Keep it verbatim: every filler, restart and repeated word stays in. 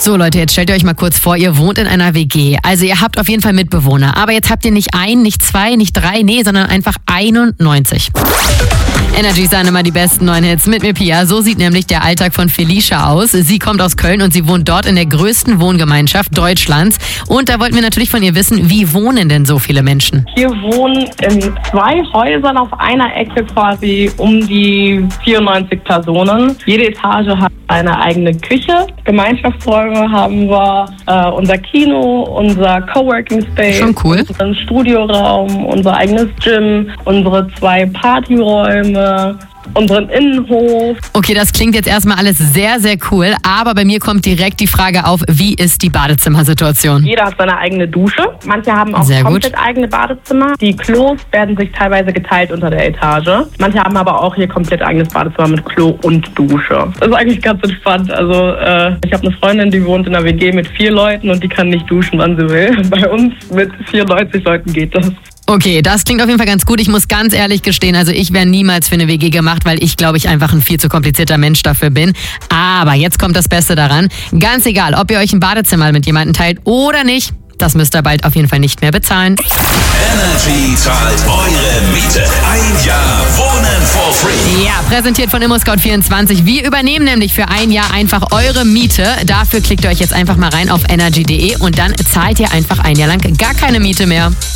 So Leute, jetzt stellt ihr euch mal kurz vor, ihr wohnt in einer W G. Also ihr habt auf jeden Fall Mitbewohner. Aber jetzt habt ihr nicht ein, nicht zwei, nicht drei, nee, sondern einfach einundneunzig. Energy sind immer die besten neuen Hits mit mir, Pia. So sieht nämlich der Alltag von Felicia aus. Sie kommt aus Köln und sie wohnt dort in der größten Wohngemeinschaft Deutschlands. Und da wollten wir natürlich von ihr wissen, wie wohnen denn so viele Menschen? Hier wohnen in zwei Häusern auf einer Ecke quasi um die vierundneunzig Personen. Jede Etage hat eine eigene Küche. Gemeinschaftsräume haben wir, äh, unser Kino, unser Coworking Space, schon cool, unseren Studioraum, unser eigenes Gym, unsere zwei Partyräume, unseren Innenhof. Okay, das klingt jetzt erstmal alles sehr, sehr cool, aber bei mir kommt direkt die Frage auf, wie ist die Badezimmersituation? Jeder hat seine eigene Dusche. Manche haben auch sehr komplett gut. eigene Badezimmer. Die Klos werden sich teilweise geteilt unter der Etage. Manche haben aber auch hier komplett eigenes Badezimmer mit Klo und Dusche. Das ist eigentlich ganz entspannt. Also äh, ich habe eine Freundin, die wohnt in einer W G mit vier Leuten und die kann nicht duschen, wann sie will. Bei uns mit vierundneunzig Leuten geht das. Okay, das klingt auf jeden Fall ganz gut. Ich muss ganz ehrlich gestehen, also ich wäre niemals für eine W G gemacht, weil ich, glaube ich, einfach ein viel zu komplizierter Mensch dafür bin. Aber jetzt kommt das Beste daran. Ganz egal, ob ihr euch ein Badezimmer mit jemandem teilt oder nicht, das müsst ihr bald auf jeden Fall nicht mehr bezahlen. Energy zahlt eure Miete. Ein Jahr Wohnen for free. Ja, präsentiert von ImmoScout vierundzwanzig. Wir übernehmen nämlich für ein Jahr einfach eure Miete. Dafür klickt ihr euch jetzt einfach mal rein auf energy punkt de und dann zahlt ihr einfach ein Jahr lang gar keine Miete mehr.